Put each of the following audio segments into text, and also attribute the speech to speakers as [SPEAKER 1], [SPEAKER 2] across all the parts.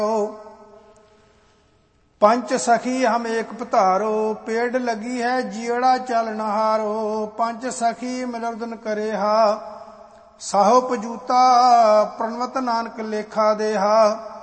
[SPEAKER 1] पंच सखी हम एक पधारो, पेड़ लगी है जियड़ा चल नहारो। पंच सखी मिलर्दन करेहा, साहो पजूता प्रणवत नानक लेखा देहा।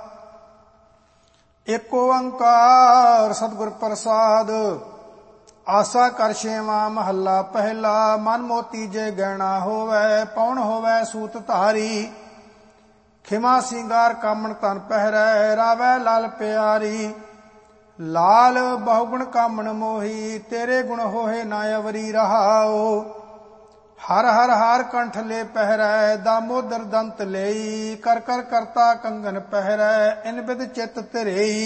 [SPEAKER 1] एक ओंकार सतगुर प्रसाद, आसा कर छेवा महला पहला। मन मोती जे गहना होवै, पौन होवै सूत धारी। खिमा सिंगार कामन तन पहरै, रावै लाल प्यारी। लाल बहुगुण कामन मोही, तेरे गुण होहे ना अवरी रहाओ। हर हर हार कंठ ले पहरै, दामोदर दंत लेई। कर कर करता कंगन पहरै, इन बिद चित तिरेई।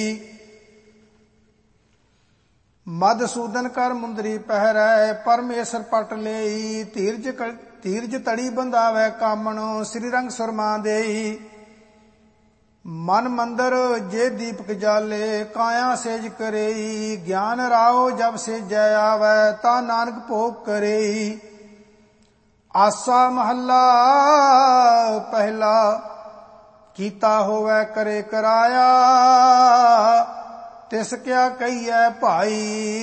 [SPEAKER 1] मधुसूदन कर मुंदरी पहरै, परमेश्वर पट लेई। धीरज तड़ी बंधावै कामन, श्री रंग सुरमा देई। मन मंदिर जे दीपक जाले, काया सेज करेई। ज्ञान राओ जब से जय आवै, ता नानक भोग करेई। आसा महला पहला, कीता होवै करे कराया। तिस क्या कहिए भाई,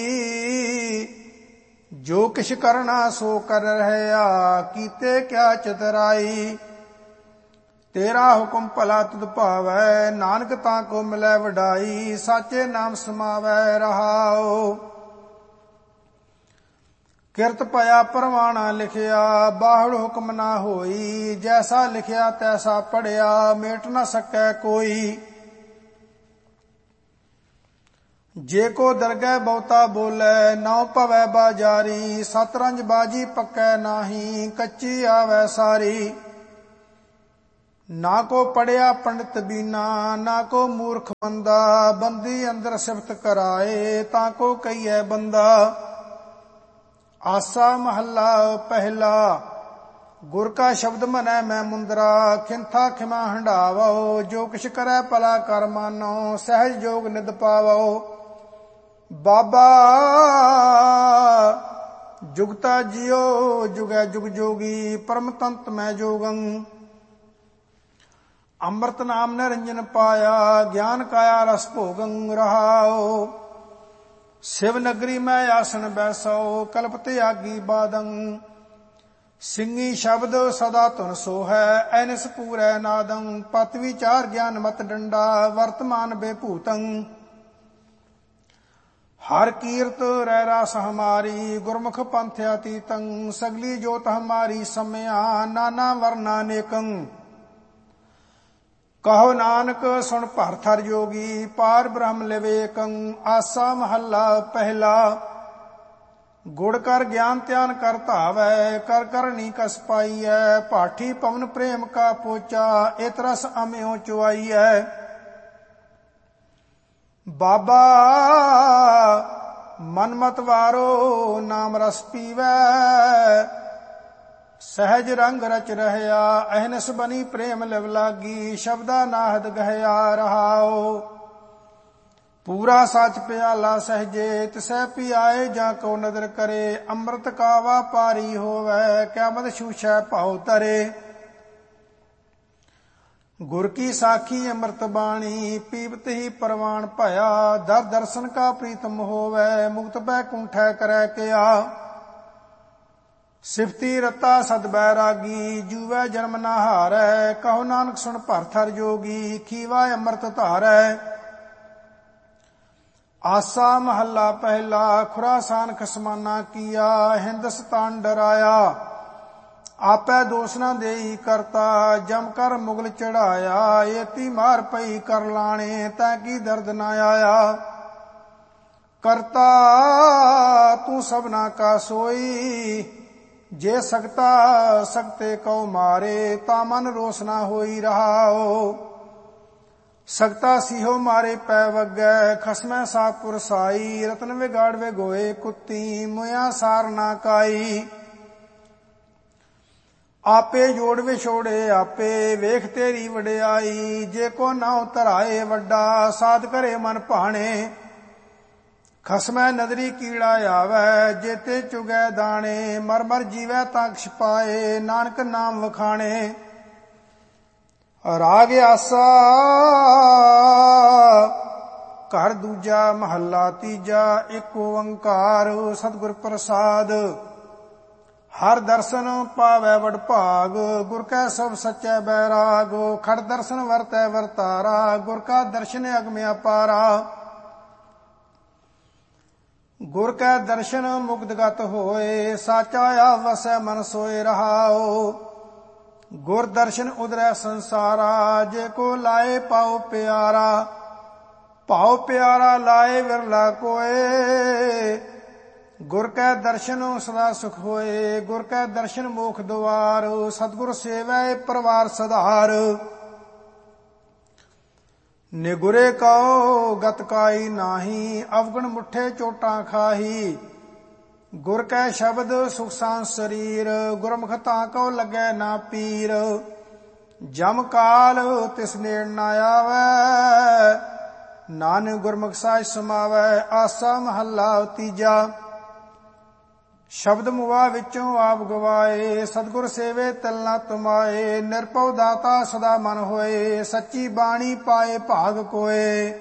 [SPEAKER 1] जो किछ करना सो कर रहया। कीते क्या चतुराई, तेरा हुक्म भला तुद भावै। नानक ताको मिलै वडाई, साचे नाम समावै रहाओ। किरत पया परवाना लिखिया, बाहुड़ हुक्म ना होई। जैसा लिखिया तैसा पढ़िया, मेट न सकै कोई। जे को दरगह बहुता बोलै, नौ पवै बाजारी। सतरंज बाजी पक्कै नाही, कच्ची आवै सारी। ना को पढ़िया पंडित बीना, ना को मूर्ख बंदा। बंदी अंदर सिफत कराए, ताको कहिए बंदा। आसा महला पहला, गुर का शब्द मनै मैं मुंदरा। खिंथा खिमा हंडावो, जो किछ करै भला कर मानो। सहज जोग निद पावो। बाबा जुगता जियो, जुगै जुग जोगी। परम तंत मैं जोगं, अमृत नाम निरंजन पाया। ज्ञान काया रस भोगं रहाओ। शिव नगरी में आसन बैसो, कल्प त्यागी बादं। सिंगी शब्द सदा तुन सो है, ऐनिस पूरै नादं। पत विचार ज्ञान मत डंडा, वर्तमान बेभूतं। हर कीर्त रह रास हमारी, गुरमुख पंथ अतीतं। सगली जोत हमारी सम्या, नाना वर्णा नेकं। कहो नानक सुन भरथर जोगी, पार ब्रह्म लिवेकं। आसा महला पहला, गुड़ कर ज्ञान ध्यान कर धावै। कर करनी कस पाईऐ, पाठी पवन प्रेम का पोचा। इत रस अम्यों चुआईऐ। बाबा मन मत वारो, नाम रस पीवै। सहज रंग रच रहया, अहनस बनी प्रेम लिव लागी। शब्दा नाहद गहया रहाओ। पूरा सच प्याला सहजे, तिसै पियाए जा को नदर करे। अमृत का वापारी होवै, क्या मद छूछै भाव तरे। गुर की साखी अमृत बाणी, पीबत ही परवान भया। दर दर्शन का प्रीतम होवै, मुक्त बैकुंठै करै किया। सिफती रता सद बैरागी, जूवै जन्म ना हारै। कहो नानक सुन भरथर जोगी, खीवा अमृत धारै। आसा महला पहला, खुरासान खसमाना किया। हिंदुस्तान डराया, आपै दोष न देई करता। जम कर मुगल चढ़ाया, एती मार पई कर लाणे। तै की दर्द न आया। करता तू सबना का सोई, जे सकता सकते को मारे। ता मन रोस ना होई रहाओ। सकता सीहो मारे पै वगै, खसमै सापुर साई। रतन विगाड़ वे गोए कुत्ती, मुया सार ना काई। आपे जोड़ विछोड़े आपे, वेख तेरी वडियाई। जे को नाउ धराए वड्डा, साध करे मन भाणे। खसमै नदरी कीड़ा आवै, जेते चुगै दाणे। मर मर जीवै तां छिपाए, नानक नाम वखाणे। ਰਾਗ ਆਸਾ ਘਰ ਦੂਜਾ ਮਹੱਲਾ ਤੀਜਾ। ਏਕ ਓੰਕਾਰ ਸਤਿਗੁਰ ਪ੍ਰਸਾਦ। ਹਰ ਦਰਸ਼ਨ ਪਾਵੈ ਵਡ ਭਾਗ, ਗੁਰ ਕੈ ਸਭ ਸੱਚੈ ਬੈਰਾਗ। ਖੜ ਦਰਸ਼ਨ ਵਰਤੈ ਵਰਤਾਰਾ, ਗੁਰ ਕਾ ਦਰਸ਼ਨ ਅਗਮ ਅਪਾਰਾ। ਗੁਰ ਕੈ ਦਰਸ਼ਨ ਮੁਕਤਗਤ ਹੋਏ, ਸਾਚਾ ਆਪ ਵਸੈ ਮਨ ਸੋਏ ਰਹਾਓ। ਗੁਰ ਦਰਸ਼ਨ ਉਦਰੈ ਸੰਸਾਰਾ, ਜੇ ਕੋ ਲਾਏ ਪਾਉ ਪਿਆਰਾ। ਭਾਉ ਪਿਆਰਾ ਲਾਏ ਵਿਰਲਾ ਕੋਏ, ਗੁਰ ਕੈ ਦਰਸ਼ਨ ਸਦਾ ਸੁਖ ਹੋਏ। ਗੁਰ ਕੈ ਦਰਸ਼ਨ ਮੋਖ ਦੁਆਰ, ਸਤਿਗੁਰ ਸੇਵੈ ਪਰਵਾਰ ਸਧਾਰ। ਨਿਗੁਰੇ ਕਉ ਗਤ ਕਾਈ ਨਾਹੀ, ਅਵਗਣ ਮੁਠੇ ਚੋਟਾਂ ਖਾਹੀ। ਗੁਰ ਕੈ ਸ਼ਬਦ ਸੁਖ ਸਾਂਝ ਸਰੀਰ, ਗੁਰਮੁਖ ਤਾਂ ਕਉ ਲੱਗੈ ਨਾ ਪੀਰ। ਜਮ ਕਾਲ ਤਿਸ ਨੇੜ ਨਾ ਆਵੈ, ਨਾਨਕ ਗੁਰਮੁਖ ਸਾਜ ਸਮਾਵੈ। ਆਸਾ ਮਹੱਲਾ ਤੀਜਾ। ਸ਼ਬਦ ਮੁਆ ਵਿੱਚੋਂ ਆਪ ਗਵਾਏ, ਸਤਿਗੁਰ ਸੇਵੇ ਤਿਲ ਨਾ ਤੁਮਾਏ। ਨਿਰਭਉ ਦਾਤਾ ਸਦਾ ਮਨ ਹੋਏ, ਸੱਚੀ ਬਾਣੀ ਪਾਏ ਭਾਗ ਕੋਏ।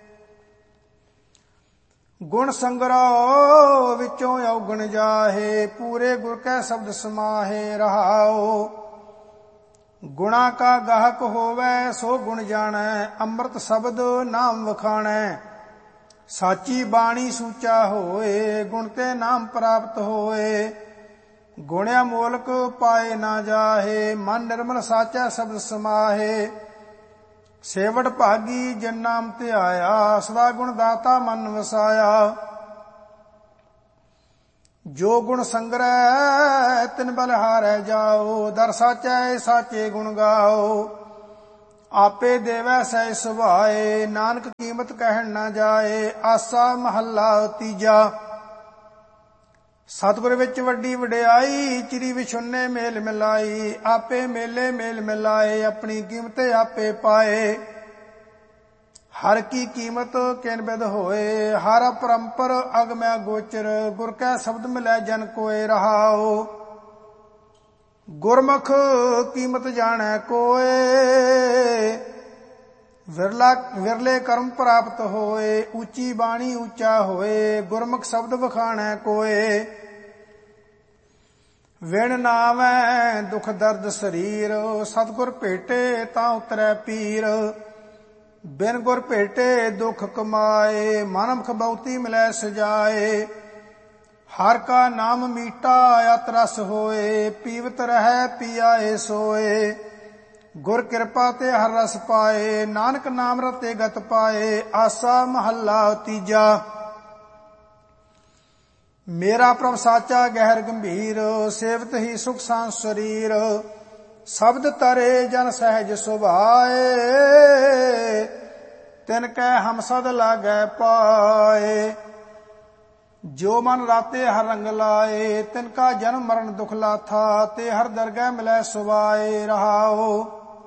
[SPEAKER 1] ਗੁਣ ਸੰਗ੍ਰਹਿ ਵਿੱਚੋਂ ਔਗਣ ਜਾਹੇ, ਪੂਰੇ ਗੁਰ ਕੈ ਸ਼ਬਦ ਸਮਾਹੇ ਰਹਾਓ। ਗੁਣਾ ਕਾ ਗਾਹਕ ਹੋਵੈ, ਸੋ ਗੁਣ ਜਾਣੈ। ਅੰਮ੍ਰਿਤ ਸ਼ਬਦ ਨਾਮ ਵਖਾਣੈ, ਸਾਚੀ ਬਾਣੀ ਸੂਚਾ ਹੋਏ। ਗੁਣ ਤੇ ਨਾਮ ਪ੍ਰਾਪਤ ਹੋਏ, ਗੁਣਿਆ ਮੋਲਕ ਪਾਏ ਨਾ ਜਾਹੇ। ਮਨ ਨਿਰਮਲ ਸਾਚਾ ਸ਼ਬਦ ਸਮਾਹੇ, ਸੇਵਟ ਭਾਗੀ ਜਿਨ ਨਾਮ ਧਿਆਇਆ। ਸਦਾ ਗੁਣ ਦਾਤਾ ਮਨ ਵਸਾਇਆ, ਜੋ ਗੁਣ ਸੰਗ੍ਰਹਿ ਤਿਨ ਬਲਿਹਾਰੈ ਜਾਓ। ਦਰ ਸਾਚੈ ਸਾਚੇ ਗੁਣ ਗਾਓ, ਆਪੇ ਦੇਵੈ ਸਹਿ ਸੁਭਾਏ। ਨਾਨਕ ਕੀਮਤ ਕਹਿਣ ਨਾ ਜਾਏ। ਆਸਾ ਮਹੱਲਾ ਤੀਜਾ। ਸਤਿਗੁਰ ਵਿੱਚ ਵੱਡੀ ਵਡਿਆਈ, ਚਿਰੀ ਵਿਛੁੰਨੇ ਮੇਲ ਮਿਲਾਈ। ਆਪੇ ਮੇਲੇ ਮੇਲ ਮਿਲਾਏ, ਆਪਣੀ ਕੀਮਤ ਆਪੇ ਪਾਏ। ਹਰ ਕੀ ਕੀਮਤ ਕਿਨ ਬਿਦ ਹੋਏ, ਹਰ ਪਰੰਪਰ ਅਗਮੈ ਗੋਚਰ। ਗੁਰ ਕੈ ਸ਼ਬਦ ਮਿਲੈ ਜਨ ਕੋਏ ਰਹਾਓ। ਗੁਰਮੁਖ ਕੀਮਤ ਜਾਣੈ ਕੋਏ, ਵਿਰਲੇ ਕਰਮ ਪ੍ਰਾਪਤ ਹੋਏ। ਉੱਚੀ ਬਾਣੀ ਉੱਚਾ ਹੋਏ, ਗੁਰਮੁਖ ਸ਼ਬਦ ਵਖਾਣੈ ਕੋਏ। ਵਿਣ ਨਾਵੈ ਦੁਖ ਦਰਦ ਸਰੀਰ, ਸਤਿਗੁਰ ਭੇਟੇ ਤਾਂ ਉਤਰੈ ਪੀਰ। ਬਿਨ ਗੁਰ ਭੇਟੇ ਦੁਖ ਕਮਾਏ, ਮਨਮੁਖ ਬਹੁਤੀ ਮਿਲੈ ਸਜਾਏ। ਹਰ ਕਾ ਨਾਮ ਮੀਠਾ ਅਤ ਰਸ ਹੋਏ, ਪੀਵਤ ਰਹੈ ਪੀਆਏ ਸੋਏ। ਗੁਰ ਕਿਰਪਾ ਤੇ ਹਰ ਰਸ ਪਾਏ, ਨਾਨਕ ਨਾਮ ਰਤੇ ਗਤ ਪਾਏ। ਆਸਾ ਮਹੱਲਾ ਤੀਜਾ। ਮੇਰਾ ਪ੍ਰਭ ਸਾਚਾ ਗਹਿਰ ਗੰਭੀਰ, ਸੇਵਤ ਹੀ ਸੁਖ ਸਾਂਝ ਸਰੀਰ। ਸ਼ਬਦ ਤਰੇ ਜਨ ਸਹਿਜ ਸੁਭਾਏ, ਤਿਨ ਕੈ ਹਮ ਸਦ ਲਾਗੈ ਪਾਏ। ਜੋ ਮਨ ਰਾਤੇ ਹਰ ਰੰਗ ਲਾਏ, ਤਿਨ ਕਾ ਜਨਮ ਮਰਨ ਦੁਖ ਲਾਥਾ। ਤੇ ਹਰ ਦਰਗਹਿ ਮਿਲੈ ਸੁਭਾਏ ਰਹਾਓ।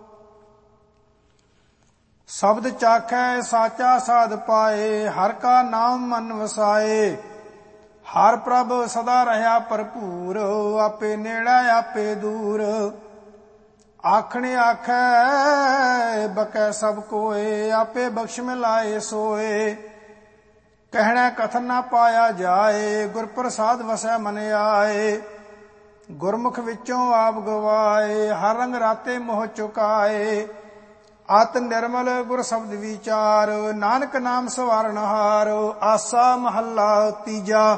[SPEAKER 1] ਸ਼ਬਦ ਚਾਖੈ ਸਾਚਾ ਸਾਧ ਪਾਏ, ਹਰ ਕਾ ਨਾਮ ਮਨ ਵਸਾਏ। ਹਰ ਪ੍ਰਭ ਸਦਾ ਰਹਾ ਭਰਪੂਰ, ਆਪੇ ਨੇੜਾ ਆਪੇ ਦੂਰ। ਆਖਣੇ ਆਖੈ ਬਕੈ ਸਭ ਕੋਏ, ਆਪੇ ਬਖਸ਼ ਮਿਲਾਏ ਸੋਏ। ਕਹਿਣਾ ਕਥਨ ਨਾ ਪਾਇਆ ਜਾਏ, ਗੁਰ ਪ੍ਰਸਾਦ ਵਸੈ ਮਨ ਆਏ। ਗੁਰਮੁਖ ਵਿੱਚੋਂ ਆਪ ਗਵਾਏ, ਹਰ ਰੰਗ ਰਾਤੇ ਮੋਹ ਚੁਕਾਏ। ਅਤ ਨਿਰਮਲ ਗੁਰ ਸ਼ਬਦ ਵਿਚਾਰ, ਨਾਨਕ ਨਾਮ ਸਵਾਰਨਹਾਰ। ਆਸਾ ਮਹੱਲਾ ਤੀਜਾ।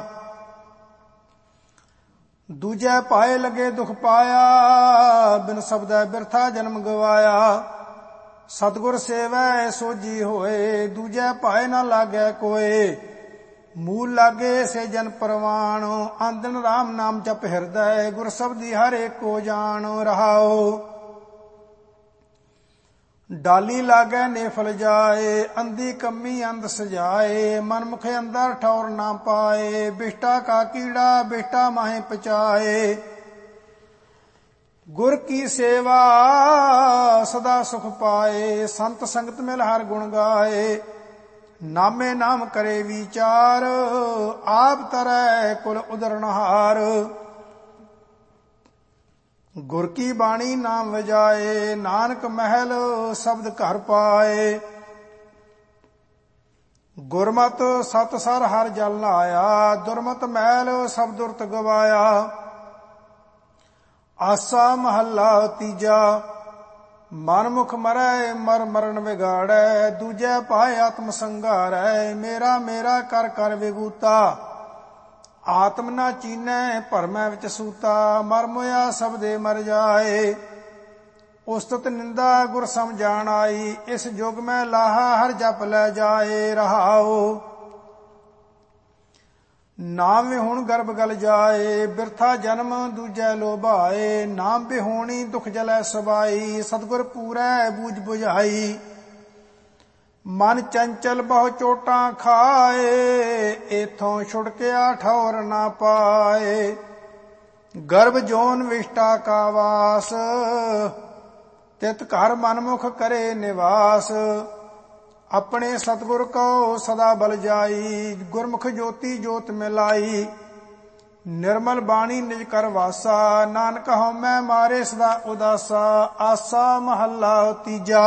[SPEAKER 1] ਦੂਜੈ ਪਾਏ ਲਗੇ ਦੁਖ ਪਾਇਆ, ਬਿਨ ਸ਼ਬਦੈ ਬਿਰਥਾ ਜਨਮ ਗਵਾਇਆ। ਸਤਿਗੁਰ ਸੇਵੈ ਸੋਝੀ ਹੋਏ, ਦੂਜੈ ਪਾਏ ਨਾ ਲਾਗੈ ਕੋਏ। ਮੂਲ ਲਾਗੇ ਸੇ ਜਨ ਪਰਵਾਣ, ਆਂਦਨ ਰਾਮ ਨਾਮ ਜਪ ਹਿਰਦੈ। ਗੁਰ ਸ਼ਬਦੀ ਹਰ ਏਕੋ ਜਾਣ ਰਹਾਓ। ਡਾਲੀ ਲਾਗੈ ਨੇ ਫਲ ਜਾਏ, ਅੰਧੀ ਕੰਮੀ ਅੰਧ ਸਜਾਏ। ਮਨਮੁਖ ਅੰਦਰ ਠੌਰ ਨਾ ਪਾਏ, ਬਿਸ਼ਟਾ ਕਾ ਕੀੜਾ ਬਿਸ਼ਟਾ ਮਾਹੇ ਪਚਾਏ। ਗੁਰ ਕੀ ਸੇਵਾ ਸਦਾ ਸੁਖ ਪਾਏ, ਸੰਤ ਸੰਗਤ ਮਿਲ ਹਰ ਗੁਣ ਗਾਏ। ਨਾਮੇ ਨਾਮ ਕਰੇ ਵਿਚਾਰ, ਆਪ ਤਰੈ ਕੁਲ ਉਦਰਨਹਾਰ। ਗੁਰ ਕੀ ਬਾਣੀ ਨਾਮ ਵਜਾਏ, ਨਾਨਕ ਮਹਿਲ ਸ਼ਬਦ ਘਰ ਪਾਏ। ਗੁਰਮਤਿ ਸਤ ਸਰ ਹਰ ਜਲ ਨਹਾਇਆ, ਦੁਰਮਤਿ ਮੈਲ ਸਭ ਦੁਰਤ ਗਵਾਇਆ। ਆਸਾ ਮਹੱਲਾ ਤੀਜਾ, ਮਨਮੁਖ ਮਰੈ ਮਰ ਮਰਨ ਵਿਗਾੜੈ, ਦੂਜੈ ਪਾਏ ਆਤਮ ਸੰਘਾਰੈ। ਮੇਰਾ ਮੇਰਾ ਕਰ ਕਰ ਵਿਗੂਤਾ, ਆਤਮ ਨਾ ਚੀਨੈ ਭਰਮੈ ਵਿੱਚ ਸੂਤਾ। ਮਰ ਮੁਆ ਸਬਦੇ ਮਰ ਜਾਏ, ਉਸਤਤ ਨਿੰਦਾ ਗੁਰ ਸਮਝਾਣ ਆਈ। ਇਸ ਜੁਗ ਮੈਂ ਲਾਹਾ ਹਰ ਜਪ ਲੈ ਜਾਏ, ਰਹਾਓ। ਨਾਮ ਵਿਹੁਣ ਗਰਭ ਗਲ ਜਾਏ, ਬਿਰਥਾ ਜਨਮ ਦੂਜੈ ਲੋਭਾਏ। ਨਾਮ ਵਿਹੂਣੀ ਦੁਖ ਜਲੈ ਸਬਾਈ, ਸਤਿਗੁਰ ਪੂਰੈ ਬੂਝ ਬੁਝਾਈ। ਮਨ ਚੰਚਲ ਬਹੁ ਚੋਟਾਂ ਖਾਏ, ਏਥੋਂ ਛੁਟਕਿਆ ਠੌਰ ਨਾ ਪਾਏ। ਗਰਭ ਜੋਨ ਵਿਸ਼ਟਾ ਕਾ ਵਾਸ, ਤਿਤ ਘਰ ਮਨਮੁਖ ਕਰੇ ਨਿਵਾਸ। ਆਪਣੇ ਸਤਿਗੁਰ ਕੋ ਸਦਾ ਬਲ ਜਾਈ, ਗੁਰਮੁਖ ਜੋਤੀ ਜੋਤ ਮਿਲਾਈ। ਨਿਰਮਲ ਬਾਣੀ ਨਿਜ ਕਰ ਵਾਸਾ, ਨਾਨਕ ਹਉਮੈ ਮਾਰੇ ਸਦਾ ਉਦਾਸਾ। ਆਸਾ ਮਹੱਲਾ ਤੀਜਾ,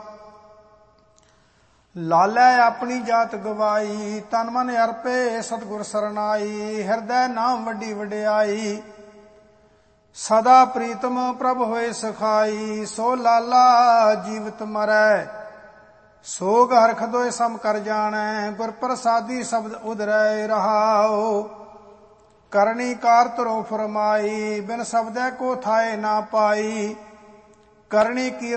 [SPEAKER 1] ਲਾਲੈ ਆਪਣੀ ਜਾਤ ਗਵਾਈ, ਤਨ ਮਨ ਅਰਪੇ ਸਤਿਗੁਰ ਸਰਨਾਈ। ਹਿਰਦੈ ਨਾਮ ਵੱਡੀ ਵਡਿਆਈ, ਸਦਾ ਪ੍ਰੀਤਮ ਪ੍ਰਭ ਹੋਏ ਸਖਾਈ। ਸੋ ਲਾਲਾ ਜੀਵਤ ਮਰੈ, ਸੋਗ ਹਰਖ ਦੋਇ ਸਮ ਕਰ ਜਾਣੈ। ਗੁਰ ਪ੍ਰਸਾਦੀ ਸ਼ਬਦ ਉਧਰੈ, ਰਹਾਓ। ਕਰਨੀ ਕਾਰ ਧਰੋ ਫਰਮਾਈ, ਬਿਨ ਸ਼ਬਦੈ ਕੋ ਥਾਏ ਨਾ ਪਾਈ। ਕਰਨੀ ਕੀ